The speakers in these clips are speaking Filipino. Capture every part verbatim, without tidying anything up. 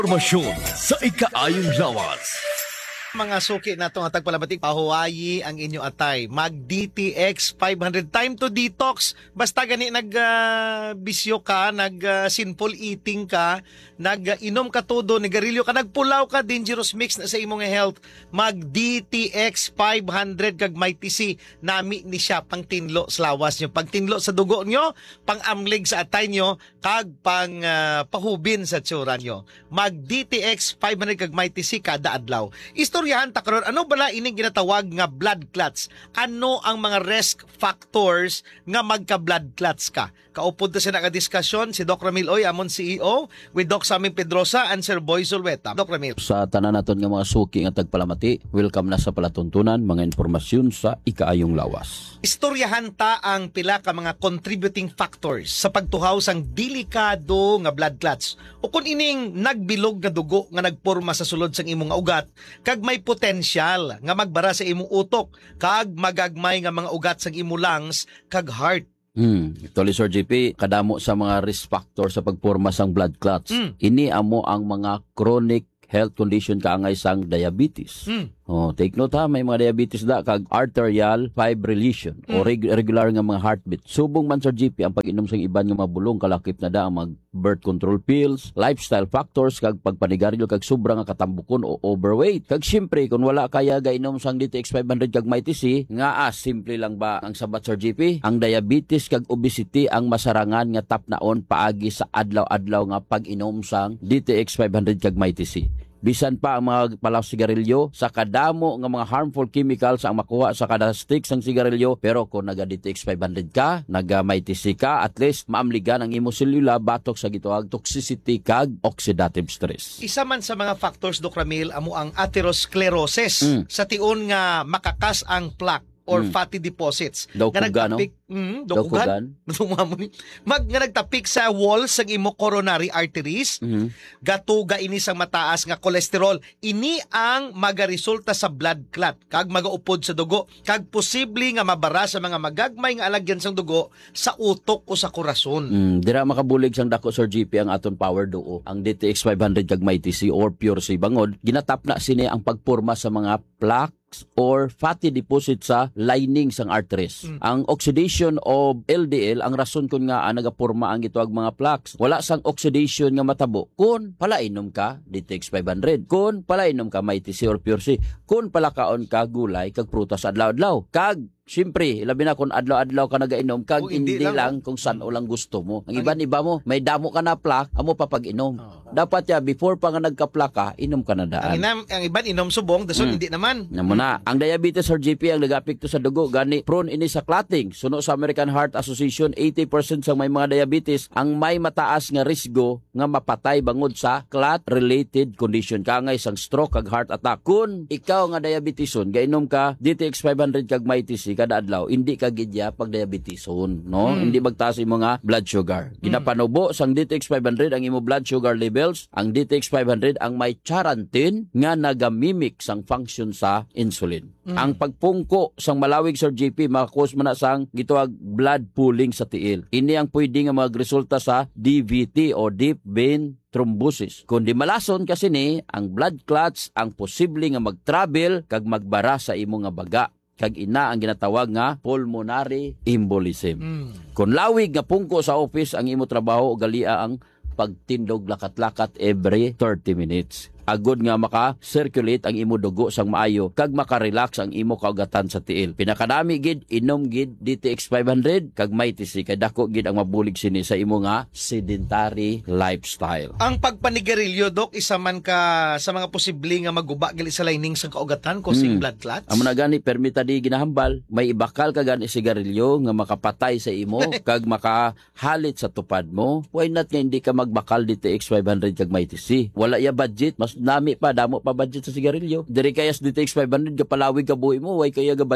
Promosyon sa ikaayong lawas. Mga suki na itong atag palabatik, pahuwayi ang inyo atay. Mag-D T X five hundred. Time to detox. Basta gani nag-bisyo uh, ka, nag-sinful uh, eating ka, nag-inom ka todo, nagarilyo ka, nagpulaw ka, dangerous mix na sa imong health. Mag-D T X five hundred kag may T C. Nami ni siya pang tinlo sa lawas nyo. Pag tinlo sa dugo nyo, pang amlig sa atay nyo, kag pang uh, pahubin sa tsura nyo. Mag-D T X five hundred kag may T C kada adlaw. Istoryahan ta karon, ano bala ining ginatawag nga blood clots? Ano ang mga risk factors nga magka-blood clots ka? Kaupod ta sa nakadiskusyon si Doc Ramil Oy, amon C E O, with Doc Sammy Pedrosa and Sir Boy Zulweta. Doc Ramil. Sa tanan naton nga mga suki nga tagpalamati, welcome na sa palatuntunan, mga informasyon sa ikaayong lawas. Istoryahan ta ang pila ka mga contributing factors sa pagtuhaw sang delikado nga blood clots. O kung ining nagbilog nga dugo nga nagporma sa sulod sang imong ugat, kag may potensyal nga magbara sa imong utok, kag magagmay nga mga ugat sang imong lungs kag heart. Hmm, Toli Sir G P, kadamo sa mga risk factor sa pagporma sang blood clots. Mm. Ini amo ang mga chronic health condition kaangay sang diabetes. Mm. Oh, take note ha, may mga diabetes da kag arterial fibrillation mm. o reg- regular nga mga heartbeat. Subong man Sir G P ang pag-inom sang iban nga mga bulong, kalakip na da ang mag birth control pills, lifestyle factors kag pagpanigarilyo kag sobra nga katambukon o overweight. Kag syempre kung wala kaya gainom sang D T X five hundred kag may T C, nga as simple lang ba ang sabat Sir G P? Ang diabetes kag obesity ang masarangan nga tapnaon paagi sa adlaw-adlaw nga pag-inom sang D T X five hundred kag may T C. Bisan pa ang mga palaw sigarilyo sa kadamo nga mga harmful chemicals ang makuha sa kada stick sang sigarilyo, pero kung naga-D T X five hundred ka, naga-may T C ka, at least maamligan ang imo selula batok sa gituag toxicity kag oxidative stress. Isa man sa mga factors, Doc Ramil, amo ang atherosclerosis. Mm. Sa tiun nga makakas ang plaque or Mm. fatty deposits. Daw Nga kuga, no? nagtapik, mm, daw Daw kugan. kugan. Mag nga nagtapik sa walls sa imo coronary arteries, Mhm. gatuga ini sang mataas nga kolesterol. Ini ang magaresulta sa blood clot kag magaupod sa dugo kag posible nga mabara sa mga magagmay nga alagyan sang dugo sa utok o sa korason. Mm, dira makabulig sang dako Sir G P ang aton power duo. Ang D T X five hundred kag may T C or pure C bangod, ginatap na sini ang pagporma sa mga plaque or fatty deposit sa lining sang arteries. Mm. Ang oxidation of L D L ang rason kun nga ah, nagaporma ang gituag mga plaques. Wala sang oxidation nga matabo kun palainom ka D T X five hundred, kun palainom ka may T C or pure C, kun palakaon ka gulay kag prutas adlaw-adlaw. Kag siyempre, labi na kung adlaw-adlaw ka nagainom, kag O, hindi hindi lang, lang, oh. kung saan o lang gusto mo. Ang Ang- iban-iba mo, may damo ka na plaque, amo pa pag-inom. Oh. Dapat ya, before pa nga nagka-plaque ka, inom ka na Ang, daan. inam, ang iban inom subong, dason Mm. hindi naman. Nga muna, ang diabetes or G P ang nagapekto sa dugo, gani prone ini sa clotting. Suno sa American Heart Association, eighty percent sa may mga diabetes ang may mataas nga risgo nga mapatay bangod sa clot-related condition. Kangay sang stroke kag heart attack. Kung ikaw nga diabeteson, gainom ka D T X five hundred kag may T C kada adlaw, hindi ka gidya pag diabeteson, no? Mm. Hindi magtaas imong nga blood sugar. Ginapanubo sang D T X five hundred ang imo blood sugar levels. Ang D T X five hundred ang may charantin nga nagamimik sang function sa insulin. Mm. Ang pagpungko sang malawig Sir G P makakos man na sang gituag blood pooling sa tiil. Ini ang pwede nga magresulta sa D V T o deep vein thrombosis. Kung di malason kasi ni, ang blood clots ang posible nga mag-travel kag magbara sa imo nga baga. Kag ina ang ginatawag nga pulmonary embolism. Mm. Kung lawig nga pungko sa office ang imo trabaho, galia ang pagtindog lakat-lakat every thirty minutes. Agod nga maka-circulate ang imo dugo sang maayo kag maka-relax ang imo kaugatan sa tiil. Pinakadami gid inom gid D T X five hundred kag may T C kay dako gid ang mabulig sini sa imo nga sedentary lifestyle. Ang pagpanigarilyo, Dok, isa man ka sa mga posible nga maguba gali sa lining sa kaugatan causing Mm. blood clots. Amo na gani permita di ginahambal, may ibakal ka gani sigarilyo nga makapatay sa imo kag makahalit sa tupad mo. Why not nga hindi ka magbakal D T X five hundred kag may T C? Wala ya budget, mas nami pa, damo pa budget sa sigarilyo. Diri kaya sa D T X five hundred, kapalawig ka buhi mo, why kaya ga budget?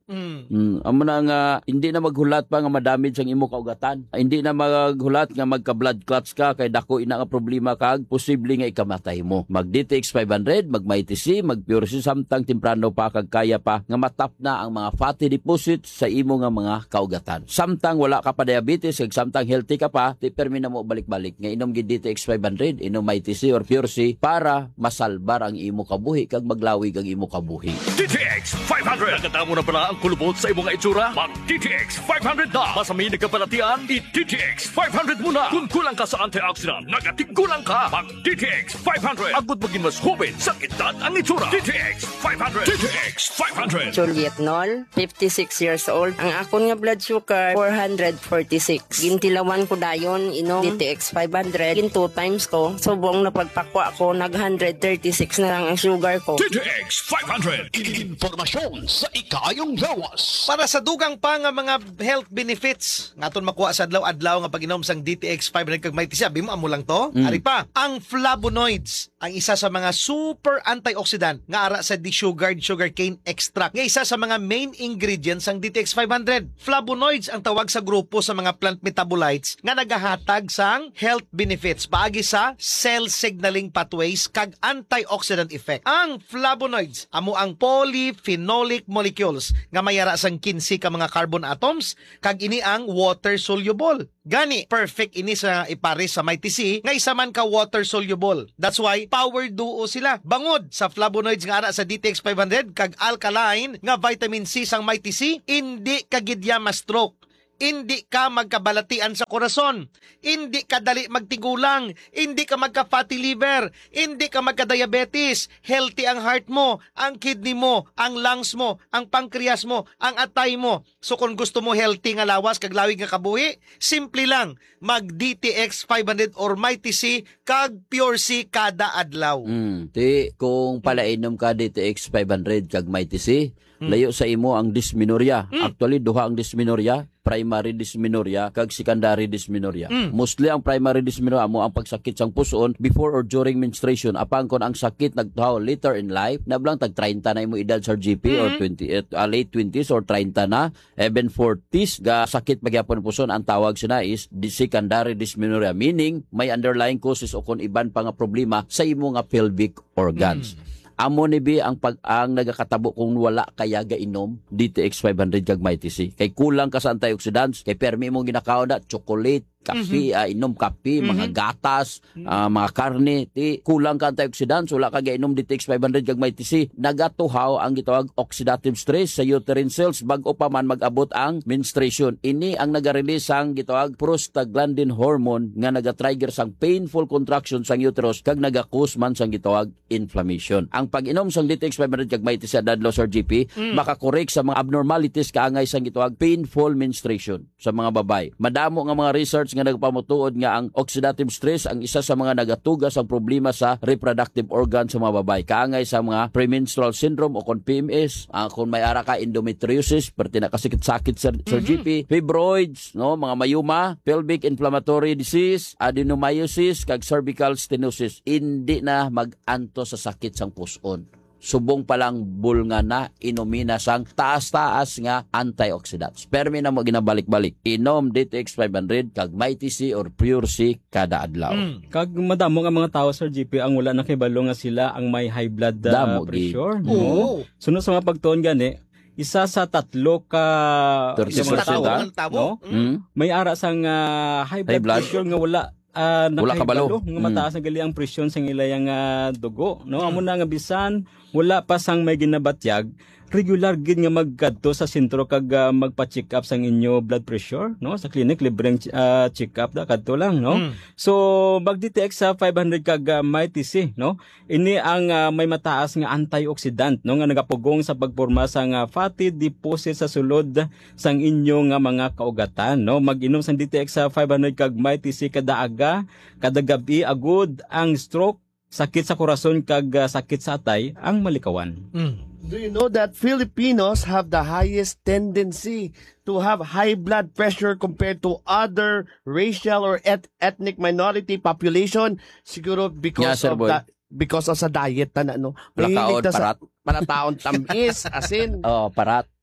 Mm. Mm, amo na nga hindi na maghulat pa nga madamage ang imo kaugatan. Hindi na maghulat nga magka-blood clots ka kay dako ina nga problema kag posible nga ikamatay mo. Mag D T X five hundred, mag M I T C, mag Pure C samtang temprano pa kag kaya pa nga matap na ang mga fatty deposits sa imo nga mga kaugatan. Samtang wala ka pa diabetes kag samtang healthy ka pa, ti permi na mo balik-balik nga inom gid D T X five hundred, inom M I T C or Pure C para masalbar ang imo kabuhi kag maglawig ang imo kabuhi. D T X five hundred. Nakatamo na pala ang kulubot sa imong itsura? Mag D T X five hundred na. Masami nagkapalatian, i-D T X five hundred muna. Kung kulang ka sa antioxidant, nagatigulang ka. Mag D T X five hundred. Agud maging mas hubin sa edad ang itsura. D T X five hundred. D T X five hundred. Juliet Nol, fifty-six years old. Ang akon nga blood sugar, four hundred forty-six. Gintilawan ko dayon, inom D T X five hundred. Gin two times ko. Subong napagpakwa ko, nag one hundred thirty-six na lang ang sugar ko. D T X five hundred. Informasyon sa ikayong lawas. Para sa dugang pa nga mga health benefits ngaton makuha sa adlaw-adlaw nga pag-inom sang D T X five hundred kag may sabi mo amo lang to. Mm. Ari pa, ang flavonoids, ang isa sa mga super antioxidant nga ara sa desugared sugarcane extract. Nga isa sa mga main ingredients sang D T X five hundred. Flavonoids ang tawag sa grupo sa mga plant metabolites nga nagahatag sang health benefits paagi sa cell signaling pathways kag antioxidant effect. Ang flavonoids amo ang polyphenolic molecules nga mayara sang kinsi ka mga carbon atoms kag ini ang water soluble. Gani, perfect ini sa ipares sa M I T C nga isa man ka water soluble. That's why power duo sila. Bangod sa flavonoids nga ara sa D T X five hundred kag alkaline nga vitamin C sang M I T C, hindi ka gidya ma-stroke. Hindi ka magkabalatian sa korason, hindi ka dali magtigulang, hindi ka magka-fatty liver, hindi ka magka-diabetes, healthy ang heart mo, ang kidney mo, ang lungs mo, ang pancreas mo, ang atay mo. So kung gusto mo healthy nga lawas, kag lawig nga kabuhi, simple lang, mag D T X five hundred or M I T C kag Pure C kada adlaw. Mm. Ti kung palainom ka D T X five hundred kag M I T C, layo sa imo ang dysmenorrhea. Actually duha ang dysmenorrhea, primary dysmenorrhea kag secondary dysmenorrhea. Mm. Mostly ang primary dysmenorrhea mo ang pagsakit sang puson before or during menstruation. Apang kon ang sakit nagtaho later in life, nablang tag thirty na imo edad sa G P or twenty, uh, late twenties or thirty na, even forties ga sakit magyapon puson, ang tawag sina is di secondary dysmenorrhea, meaning may underlying causes o kon iban pa nga problema sa imo nga pelvic organs. Mm. Amo ni bi ang pag ang nagakatabo kung wala kaya gainom D T X five hundred kag M I T C. Kay kulang ka sa antioxidants, kay permi mo ginakaon na chocolate, kape, mm-hmm. uh, inom kape, mm-hmm. mga gatas, uh, mga karne, ti kulang ka antioxidants, wala ka gainom D T X five hundred kag M I T C, nagatuhaw ang gitawag oxidative stress sa uterine cells bag-o pa man mag-abot ang menstruation. Ini ang naga-release ang gitawag prostaglandin hormone nga naga-trigger sang painful contraction sang uterus kag naga-cause man sang gitawag inflammation. Ang pag-inom sang D T X five hundred kag M I T C dadlaw sa G P, mm. makakorek sa mga abnormalities kaangay sang gitawag painful menstruation sa mga babay. Madamo nga mga research nga nagpamutuod nga ang oxidative stress ang isa sa mga nagatugas ang problema sa reproductive organ sa mga babay. Kaangay sa mga premenstrual syndrome o kon P M S, uh, kung may ara ka endometriosis, perti na kasakit-sakit sa, sa G P, fibroids, no, mga mayuma, pelvic inflammatory disease, adenomyosis, kag cervical stenosis, hindi na mag-anto sa sakit sang puson. Subong palang bulnga na inomina sang taas-taas nga antioxidants. Permi na mo ginabalik-balik. Inom D T X five hundred kag M I T C or Pure C kada adlaw. Mm. Kag madamo nga mga tao sa G P ang wala nakibalo nga sila ang may high blood uh, Damo, pressure. Oo. No? Sunod sa mga pagtuon gani, isa sa tatlo ka thirty isa mga percent, tao, ah? Ang tabo. no? Mm. Mm? May ara sang uh, high blood, High blood. pressure nga wala uh, Wala kabalo. nga mataas na gali ang presyon sa ilayang uh, dugo, no? Amo na nga bisan wala pa sang may ginabatyag, regular gid nga magkadto sa sentro kag uh, magpa-check up sang inyo blood pressure, no? Sa clinic libreng uh, check up da kadto lang, no? Mm. So mag-D T X sa five hundred kag uh, M I T C, no? Ini ang uh, may mataas nga antioxidant, no, nga nagapugong sa pagporma sang uh, fatty deposit sa sulod sang inyo nga mga kaugatan, no? Mag-inom sang D T X sa five hundred kag M I T C kada aga, kada gabi agud ang stroke, sakit sa korason kag uh, sakit sa atay ang malikawan. Mm. Do you know that Filipinos have the highest tendency to have high blood pressure compared to other racial or et- ethnic minority population? Siguro because Yeah, sir, of boy. that, because of sa diet na no. Lakaon, Mahilig ta sa parat. panataon tamis, asin. Oh, parat.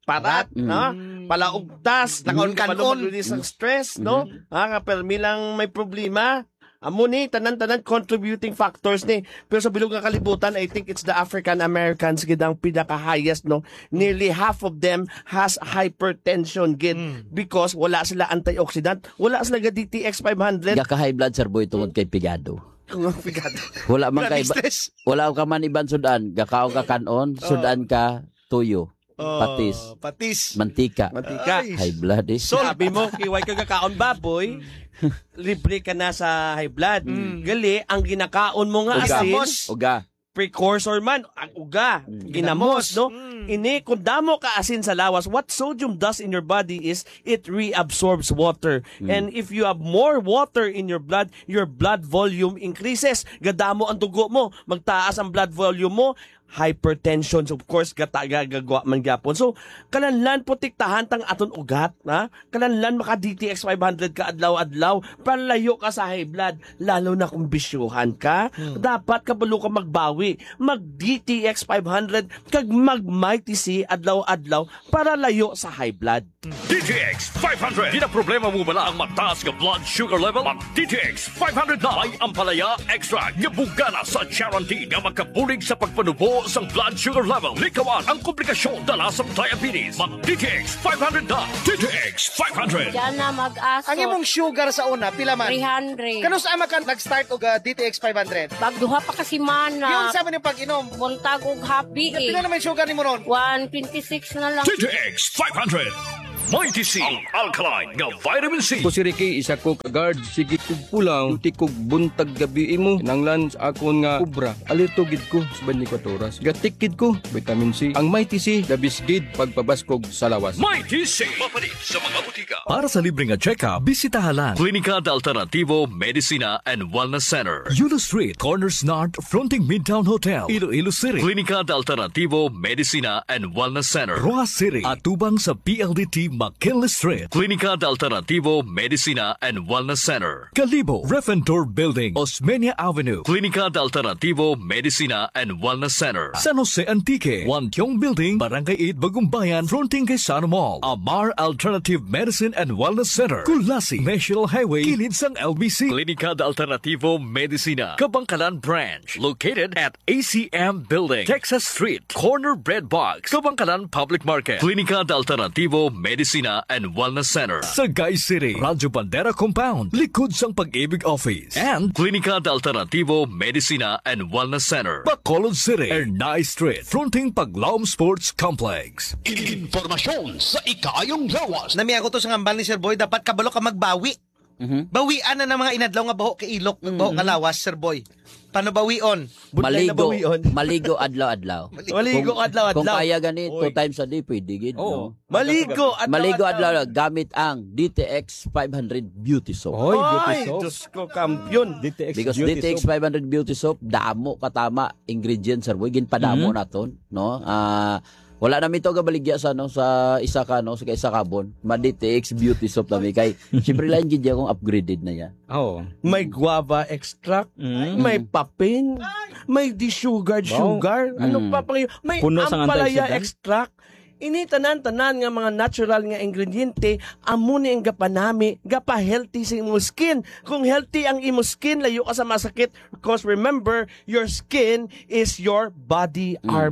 parat, Parat. no? Palaugtas, Nakaon-kanon. mag-release ng stress, no? Ah, kapel milang may problema. Amo ni tanan-tanan contributing factors ni. Pero sa bilog nga kalibutan, I think it's the African Americans gid ang pinaka-highest, no? Nearly half of them has hypertension gid because wala sila antioxidant, wala sila ga D T X five hundred. Gaka high blood sir boy tungod kay pigado. Wala man kay stress. wala ka man iban sudan, gakaw ka kanon, sudan ka tuyo, patis, Oh, patis. mantika. Mantika. Ay, High blood eh. Sabi mo, kiway ka kakaon baboy, libre ka na sa high blood. Gali, ang ginakaon mo nga Uga. asin, Uga. precursor man, ang uga, ginamos, no? Ini, kung damo ka asin sa lawas, what sodium does in your body is it reabsorbs water. And if you have more water in your blood, your blood volume increases. Gadamo ang dugo mo, magtaas ang blood volume mo, hypertension, so of course, gata gagagawa man gyapon. So, kananlan po tiktahan tang aton ugat, ha? Kananlan maka D T X five hundred ka adlaw-adlaw, panlayo ka sa high blood, lalo na kung bisyuhan ka, dapat kabalo ka magbawi, mag D T X five hundred, kag mag Mighty C adlaw-adlaw, para layo sa high blood. D T X five hundred. Di na problema mo bala ang mataas nga blood sugar level? Mag D T X five hundred na ay ampalaya extra nga bugana sa guarantee nga makabulig sa pagpanubo sang blood sugar level. Likawan ang komplikasyon dala sa diabetes. Mag D T X five hundred na. D T X five hundred. Diyan na mag-aso. Ang imong sugar sa una, pila man? three hundred. Kano sa ama ka nag-start og uh, D T X five hundred? Pagduha pa kasi Yun mana. sa man yung pag-inom. Buntag og happy eh. Pila naman yung sugar ni mo ron? one twenty-six na lang. D T X five hundred. Mighty C. Ang alkaline nga vitamin C. Ko si Ricky, isa ko kagard, sige kog pulang, tuti kog buntag gabi imo, nanglan sa akon nga ubra, alito gid ko sa twenty-four oras. Gatikid ko, vitamin C. Ang Mighty C, labis gid pagpabaskog sa lawas. Mighty C. Mapalit sa mga butika. Para sa libreng check-up, bisitahalan Klinika de Alternativo Medicina and Wellness Center. Yulo Street, Corners North, fronting Midtown Hotel, Iloilo City. Klinika de Alternativo Medicina and Wellness Center. Rojas City, atubang sa P L D T McKinley Street. Klinika de Alternativo Medicina and Wellness Center. Kalibo, Refentor Building, Osmeña Avenue. Klinika de Alternativo Medicina and Wellness Center. San Jose Antique, Wantiong Building, Barangay eight, Bagumbayan, fronting kay Sana Mall. Amar Alternative Medicine and Wellness Center. Kulasi, National Highway, kilid sang L B C. Klinika de Alternativo Medicina, Kabangkalan Branch. Located at A C M Building, Texas Street, Corner Bread Box, Kabangkalan Public Market. Klinika de Alternativo Medicina and Wellness Center. Sagay City, Radyo Bandera Compound, likod sang Pag-ibig Office. And Klinika de Alternativo Medicina and Wellness Center. Bacolod City, Ernay Street, fronting Paglaom Sports Complex. Informasyon sa ikayong lawas. Nami ako to sa ngambal ni Sir Boy, dapat kabalo ka magbawi. Bawian na ng mga inadlaw nga baho kay ilok, baho kalawas, Sir Boy. Paano bawion? Budlay na Maligo, bawion. maligo adlaw-adlaw. Maligo Kung- adlaw-adlaw. Kung kaya gani, two Oy. times a day, pwede gid. Oo. No? Maligo adlaw-adlaw. Maligo adlaw gamit ang D T X five hundred Beauty Soap. Oy, beauty Ay, soap. Diyos ko, kampiyon. D T X Because beauty D T X soap. five hundred Beauty Soap, damo katama ingredients sir boy, ginpadamo na ton, no? Ah, wala na mito gabaligya sa no sa isa ka no sa isa kabon. Ma D T X Beauty Soap nami kay syempre lang gid kung upgraded na ya. Oo. May guava extract, Mm. may papin, may desugared Wow. sugar, ano Mm. pa pang may Puno sang ampalaya antioxidant. extract. Ini tanan-tanan nga mga natural nga ingrediente amo ni ang gapanami gapa healthy sa imong skin. Kung healthy ang imong skin, layo ka sa masakit because remember your skin is your body armor.